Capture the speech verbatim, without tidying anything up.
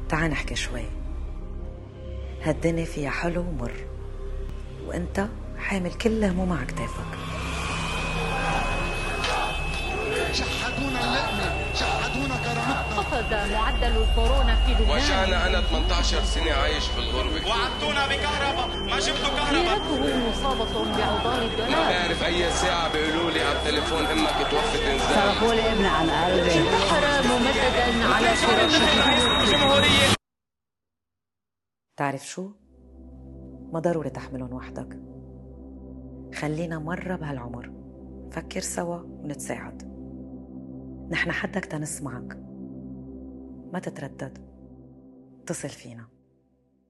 تعال نحكي شوي. هالدنيا فيها حلو ومر، وانت حامل كل هموم على كتافك. شحدونا اللقمة، شحدونا كرامتنا. خفض معدل الكورونا في لبنان. وجعنا أنا ثمانية عشر سنة عايش في الغربة. وعدتونا بكهرباء، ما جبتوا كهرباء. سيرته مصابة بعضال الدولار. ما بعرف أي ساعة بيقولوا لي على التليفون إمك توفت إنزال. صرفوا لي ابن عن قلبي. البحر ممددا على الجمهورية. تعرف شو؟ ما ضروري تحملهم وحدك. خلينا مرة بهالعمر فكر سوا ونتساعد. نحن حدك تنسمعك، ما تتردد، اتصل فينا.